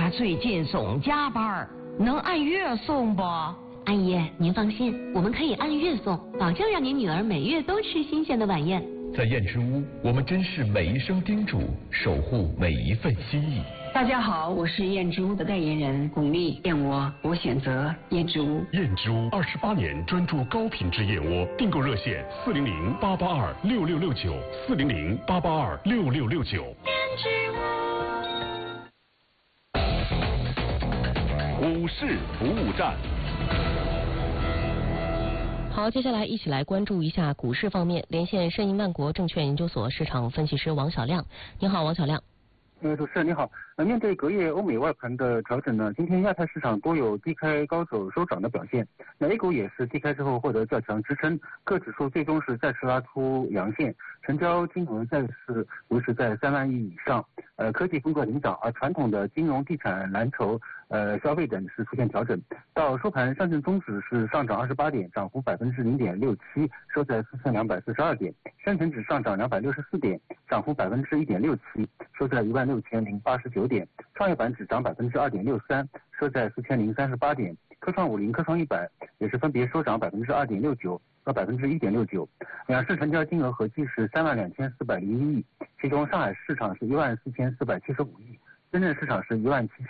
他最近总加班，能按月送不？ 阿姨，您放心，我们可以按月送，保证让您女儿每月都吃新鲜的晚宴。 在燕之屋，我们珍视每一声叮嘱，守护每一份心意。 大家好，我是燕之屋的代言人巩俐，燕窝我选择燕之屋。 燕之屋28年专注高品质燕窝，订购热线400-882-6669，400-882-6669。 燕之屋。 股市服务站。 好，接下来一起来关注一下股市方面，连线申银万国证券研究所市场分析师王小亮。你好，王小亮。 主持人你好。面对隔夜欧美外盘的调整呢，今天亚太市场多有低开高走收涨的表现。那 A 股也是低开之后获得较强支撑，各指数最终是再次拉出阳线，成交金额再次维持在3万亿以上。科技风格领涨，而传统的金融、地产、蓝筹、消费等是出现调整。到收盘，上证综指是上涨28点，涨幅0.67%，收在4242点；深成指上涨264点，涨幅1.67%，收在16089点；创业板指涨2.63%，收在4038点；科创50、科创100也是分别收涨2.69%和1.69%。两市成交金额合计是32401亿，其中上海市场是14475亿，深圳市场是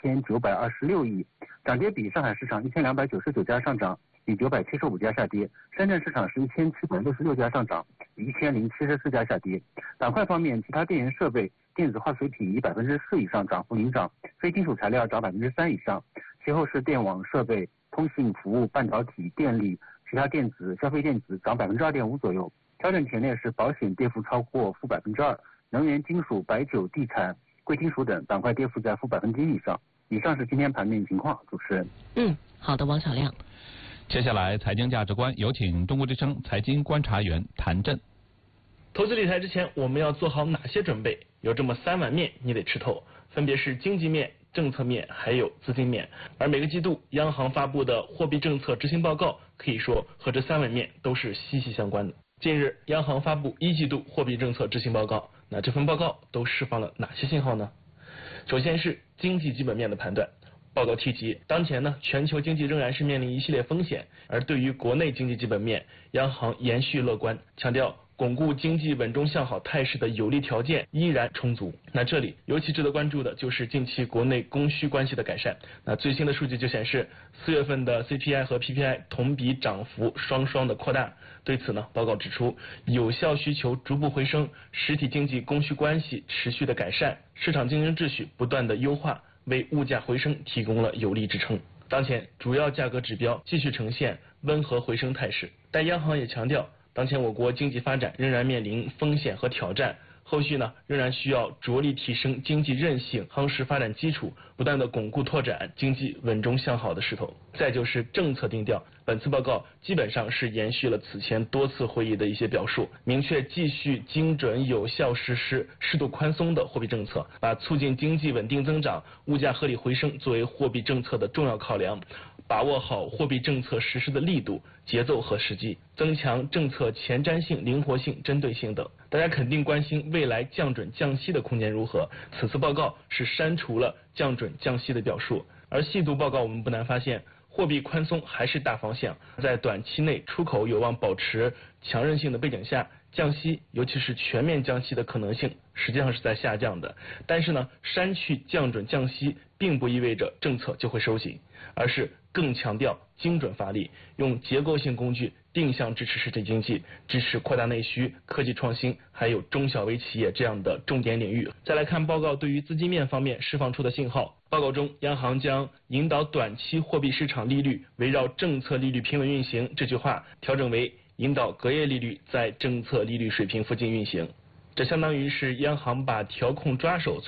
17926亿。涨跌比，上海市场1299家上涨，比975家下跌；深圳市场是1766家上涨，比1074家下跌。板块方面，其他电源设备、电子化学品以4%以上涨幅领涨，非金属材料涨3%以上，其后是电网设备、通信服务、半导体、电力、其他电子、消费电子涨2.5%左右。调整前列是保险跌幅超过-2%，能源、金属、白酒、地产、贵金属等板块跌幅在-1%以上。以上是今天盘面情况，主持人。 好的，王小亮。 接下来财经价值观，有请中国之声财经观察员谭震。 投资理财之前，我们要做好哪些准备？有这么3碗面你得吃透，分别是经济面、政策面还有资金面。而每个季度央行发布的货币政策执行报告，可以说和这3碗面都是息息相关的。近日，央行发布1季度货币政策执行报告，那这份报告都释放了哪些信号呢？首先是经济基本面的判断。报告提及，当前呢，全球经济仍然是面临一系列风险，而对于国内经济基本面，央行延续乐观，强调巩固经济稳中向好态势的有利条件依然充足。那这里尤其值得关注的就是近期国内供需关系的改善。那最新的数据就显示，4月份的 CPI 和 PPI 同比涨幅双的扩大。对此呢，报告指出，有效需求逐步回升，实体经济供需关系持续的改善，市场竞争秩序不断的优化，为物价回升提供了有力支撑。当前主要价格指标继续呈现温和回升态势，但央行也强调，当前我国经济发展仍然面临风险和挑战，后续呢仍然需要着力提升经济韧性，夯实发展基础，不断的巩固拓展经济稳中向好的势头。再就是政策定调，本次报告基本上是延续了此前多次会议的一些表述，明确继续精准有效实施适度宽松的货币政策，把促进经济稳定增长、物价合理回升作为货币政策的重要考量，把握好货币政策实施的力度、节奏和时机，增强政策前瞻性、灵活性、针对性等。大家肯定关心未来降准降息的空间如何，此次报告是删除了降准降息的表述，而细读报告我们不难发现，货币宽松还是大方向，在短期内出口有望保持强韧性的背景下，降息尤其是全面降息的可能性实际上是在下降的。但是呢，删去降准降息并不意味着政策就会收紧，而是更强调精准发力，用结构性工具定向支持实体经济，支持扩大内需、科技创新还有中小微企业这样的重点领域。再来看报告对于资金面方面释放出的信号，报告中央行将引导短期货币市场利率围绕政策利率平稳运行这句话调整为引导隔夜利率在政策利率水平附近运行，这相当于是央行把调控抓手